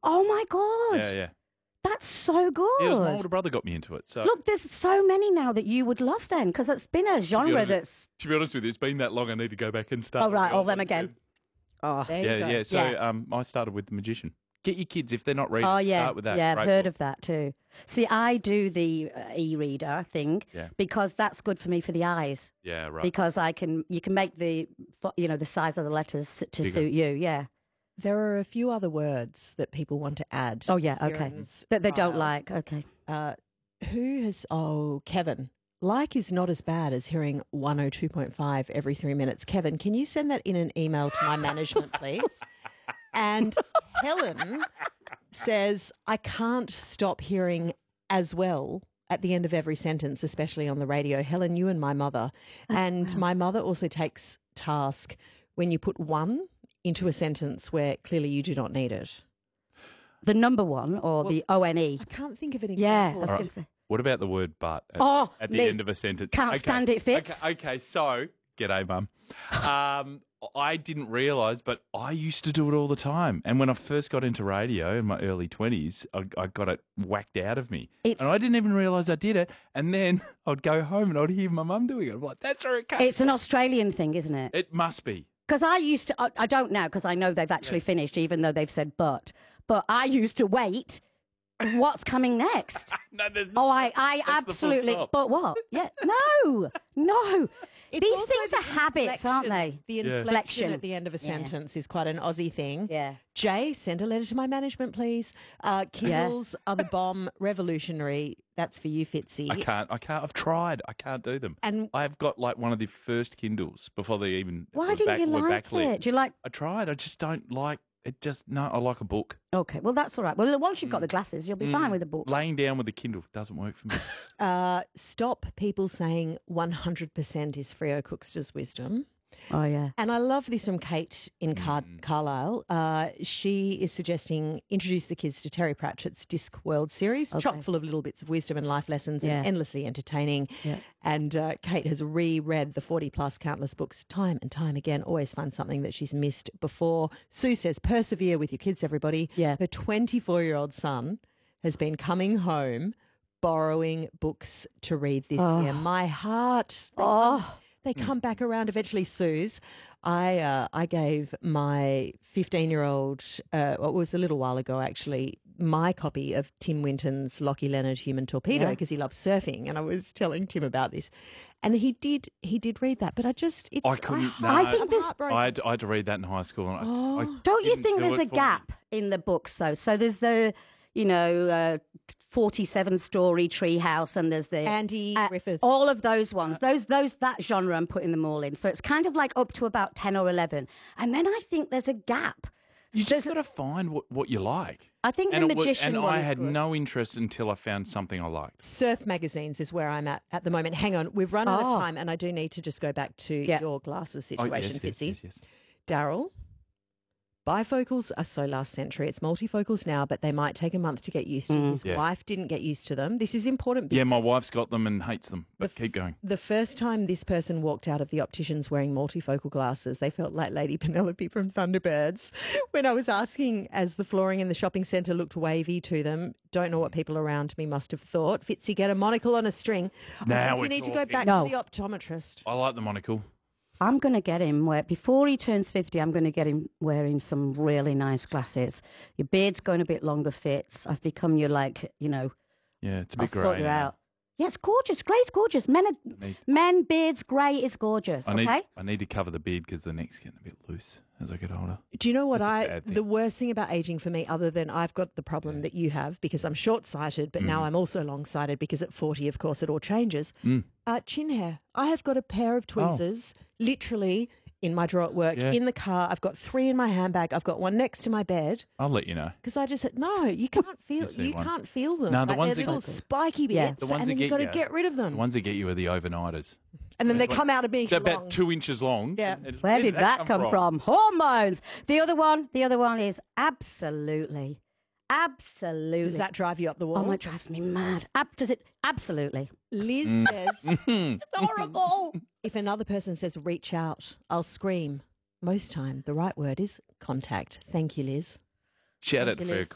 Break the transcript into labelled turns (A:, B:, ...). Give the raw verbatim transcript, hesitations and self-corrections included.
A: Oh, my God.
B: Yeah, yeah.
A: That's so good.
B: Yeah, it was my older brother got me into it. So
A: Look, there's so many now that you would love then, because it's been a genre
B: honest-
A: that's...
B: To be honest with you, it's been that long. I need to go back and start.
A: Oh, right,
B: all
A: all them again. Oh,
C: There you
B: Yeah,
C: go.
B: yeah. So
A: Yeah.
B: Um, I started with The Magician. Get your kids if they're not reading.
A: oh yeah.
B: Start with that.
A: Yeah, I've
B: Great
A: heard
B: book.
A: of that too. See, I do the uh, e-reader thing
B: Yeah.
A: because that's good for me for the eyes.
B: Yeah, right.
A: Because I can, you can make the, fo- you know, the size of the letters to
B: Bigger.
A: suit you. Yeah.
C: There are a few other words that people want to add.
A: Oh yeah.
C: to
A: Okay.
C: Kieran's
A: That they don't
C: file.
A: like. Okay.
C: Uh, who has, oh, Kevin. Like is not as bad as hearing one oh two point five every three minutes. Kevin, can you send that in an email to my management, please? And Helen says, I can't stop hearing as well at the end of every sentence, especially on the radio. Helen, you and my mother. And my mother also takes task when you put one into a sentence where clearly you do not need it.
A: The number one or the O N E.
C: I can't think of an
A: Yeah. I
C: example.
A: was
B: All
A: going
B: right.
A: to say.
B: What about the word but at,
A: Oh,
B: at the
A: Lee,
B: end of a sentence?
A: can't stand it, Fitz.
B: Okay, okay, so, g'day, Mum. Um, I didn't realise, but I used to do it all the time. And when I first got into radio in my early twenties, I, I got it whacked out of me.
A: It's-
B: and I didn't even realise I did it. And then I'd go home and I'd hear my mum doing it. I'm like, that's where it comes
A: It's an Australian thing, isn't it?
B: It must be.
A: Because I used to, I, I don't now because I know they've actually finished, even though they've said but. But I used to wait. What's coming next?
B: No, there's
A: Oh, I, I
B: That's the full
A: absolutely.
B: stop.
A: But what? Yeah, no, no.
C: It's
A: These
C: also
A: things
C: the
A: are habits, aren't
C: inflection.
A: they?
C: The
B: Yeah.
C: inflection
A: Inflection.
C: at the end of a
A: Yeah.
C: sentence is quite an Aussie thing.
A: Yeah.
C: Jay, send a letter to my management, please. Uh, Kindles are the bomb, revolutionary. That's for you, Fitzy.
B: I can't. I can't. I've tried. I can't do them.
C: And-
B: I've got like one of the first Kindles before they even.
A: Why
B: were
A: didn't
B: back,
A: you
B: were
A: like
B: backlit.
A: it? Do you like?
B: I tried. I just don't like it. Just no. I like a book.
A: Okay, well that's all right. Well, once you've got
B: Mm.
A: the glasses, you'll be fine with the book.
B: Laying down with a Kindle doesn't work for me.
C: Uh, stop people saying one hundred percent is Freo Cookster's wisdom.
A: Oh yeah.
C: And I love this from Kate in Car-
B: Mm.
C: Carlisle. Uh, she is suggesting introduce the kids to Terry Pratchett's Discworld series,
A: Okay.
C: chock full of little bits of wisdom and life lessons
A: Yeah.
C: and endlessly entertaining.
A: Yeah.
C: And uh, Kate has reread the forty plus countless books time and time again, always finds something that she's missed before. Sue says, persevere with your kids, everybody.
A: Yeah.
C: Her twenty-four-year-old son has been coming home borrowing books to read this
A: Oh.
C: year. My heart. They
A: Oh.
C: come- They come back around eventually, Suze. I uh, I gave my fifteen-year-old, uh, well, it was a little while ago actually, my copy of Tim Winton's Lockie Leonard Human Torpedo
A: Yeah.
C: because he loves surfing, and I was telling Tim about this, and he did he did read that, but I just it's,
B: I couldn't- no.
A: I think
C: I'm
A: this-
C: heartbroken.
B: I had, I had to read that in high school. And I just, I
A: Don't you
B: didn't
A: think
B: do
A: there's
B: it
A: a
B: for me.
A: gap in the books though? So there's the, you know, uh, forty-seven story treehouse, and there's the
C: Andy
A: uh,
C: Griffith.
A: all of those ones. Those those that genre, I'm putting them all in. So it's kind of like up to about ten or eleven, and then I think there's a gap.
B: You
A: There's
B: just got to find what, what you like.
A: I think
B: and
A: the
B: it was-
A: magician
B: and
A: one
B: I
A: is
B: had
A: good.
B: no interest until I found something I liked.
C: Surf magazines is where I'm at at the moment. Hang on, we've run out
A: Oh.
C: of time, and I do need to just go back to
A: Yeah.
C: your glasses
B: Oh,
C: situation,
B: yes, yes,
C: Fitzy.
B: yes, yes.
C: Daryl, bifocals are so last century. It's multifocals now, but they might take a month to get used to. His
B: Yeah.
C: wife didn't get used to them. This is important because
B: Yeah, my wife's got them and hates them, but keep going.
C: the first time this person walked out of the opticians wearing multifocal glasses, they felt like Lady Penelope from Thunderbirds. When I was asking, as the flooring in the shopping centre looked wavy to them, don't know what people around me must have thought. Fitzy, get a monocle on a string. I
B: Now
C: think you
B: we're
C: need to go
B: talking.
C: back
A: No.
C: to the optometrist.
B: I like the monocle.
A: I'm going to get him where before he turns fifty, I'm going to get him wearing some really nice glasses. Your beard's going a bit longer, Fitz. I've become your like, you know,
B: Yeah, it's a
A: I'll
B: bit grey.
A: sort you
B: now.
A: out. Yeah, it's gorgeous. Grey's gorgeous. Men, are,
B: need-
A: men beards, grey is gorgeous.
B: I need,
A: Okay.
B: I need to cover the beard because the neck's getting a bit loose as I get older.
C: Do you know what
B: That's a
C: I,
B: bad thing.
C: the worst thing about aging for me, other than I've got the problem that you have because I'm short sighted, but
B: Mm.
C: now I'm also long sighted because at forty, of course, it all changes.
B: Mm.
C: Uh, chin hair. I have got a pair of tweezers literally in my drawer at work,
B: Yeah.
C: in the car. I've got three in my handbag. I've got one next to my bed
B: I'll let you know.
C: because I just said, no, you can't feel,
B: see
C: you
B: one.
C: can't feel them.
B: No, the
C: Like,
B: ones
C: they're
B: that-
C: little spiky bits,
A: Yeah.
B: The ones
C: and
B: that
C: then you've
B: get
C: got to
B: you-
C: get rid of them.
B: The ones that get you are the overnighters.
C: and then they
B: Like-
C: come out a bit
B: They're
C: long.
B: about two inches long.
C: Yeah.
B: And
A: Where did that come from? Hormones. The other one, the other one is absolutely, absolutely.
C: Does that drive you up the wall?
A: Oh, it drives me mad. Ab- does it? Absolutely.
C: Liz
B: Mm.
C: says,
A: It's horrible.
C: if another person says reach out, I'll scream. Most time, the right word is contact. Thank you, Liz.
B: Shout
C: Thank
B: out to
C: you,
B: Fair
C: Liz.